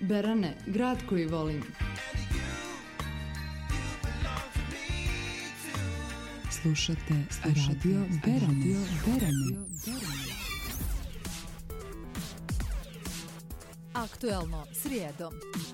Berane, grad koji volim. Slušate Radio Berane. Aktuelno srijedom.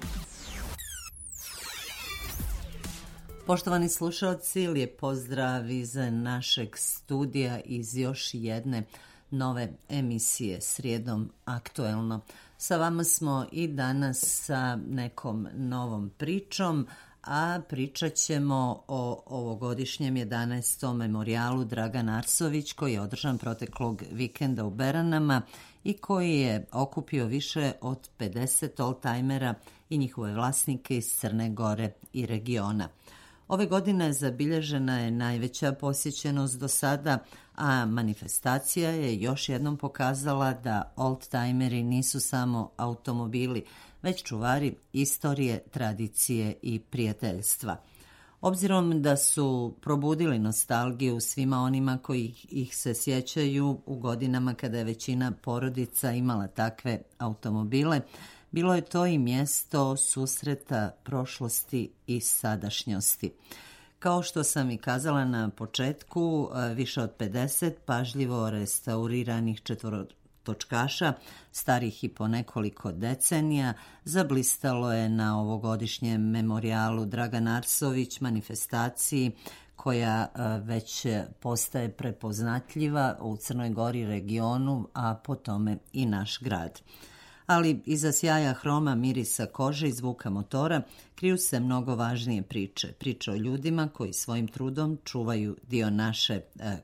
Poštovani slušalci, lijep pozdrav iz našeg studija iz još jedne nove emisije Srijedom aktuelno. Sa vama smo i danas sa nekom novom pričom, a pričat ćemo o ovogodišnjem 11. memorijalu Dragan Arsović koji je održan proteklog vikenda u Beranama i koji je okupio više od 50 oldtimera i njihove vlasnike iz Crne Gore i regiona. Ove godine zabilježena je najveća posjećenost do sada, a manifestacija je još jednom pokazala da oldtimeri nisu samo automobili, već čuvari istorije, tradicije i prijateljstva. Obzirom da su probudili nostalgiju svima onima koji ih se sjećaju u godinama kada je većina porodica imala takve automobile, bilo je to i mjesto susreta prošlosti i sadašnjosti. Kao što sam i kazala na početku, više od 50 pažljivo restauriranih četvorotočkaša, starih i po nekoliko decenija, zablistalo je na ovogodišnjem memorijalu Dragan Arsović, manifestaciji koja već postaje prepoznatljiva u Crnoj Gori regionu, a po tome i naš grad. Ali iza sjaja hroma, mirisa kože i zvuka motora kriju se mnogo važnije priče. Priče o ljudima koji svojim trudom čuvaju dio naše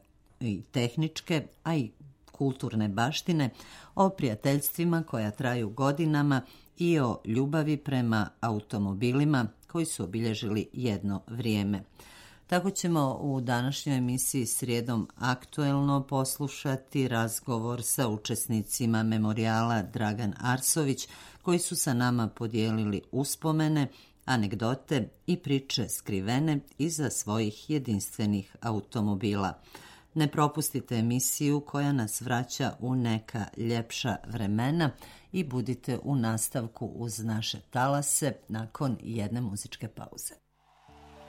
i tehničke, a i kulturne baštine, o prijateljstvima koja traju godinama i o ljubavi prema automobilima koji su obilježili jedno vrijeme. Tako ćemo u današnjoj emisiji Srijedom aktuelno poslušati razgovor sa učesnicima memorijala Dragan Arsović koji su sa nama podijelili uspomene, anegdote i priče skrivene iza svojih jedinstvenih automobila. Ne propustite emisiju koja nas vraća u neka ljepša vremena i budite u nastavku uz naše talase nakon jedne muzičke pauze.